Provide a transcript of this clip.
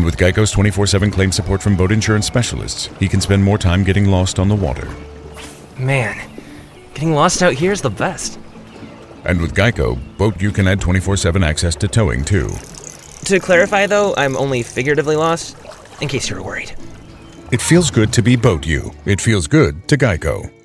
And with Geico's 24/7 claim support from boat insurance specialists, he can spend more time getting lost on the water. Man, getting lost out here is the best. And with Geico, Boat You can add 24/7 access to towing, too. To clarify, though, I'm only figuratively lost, in case you were worried. It feels good to be Boat You. It feels good to Geico.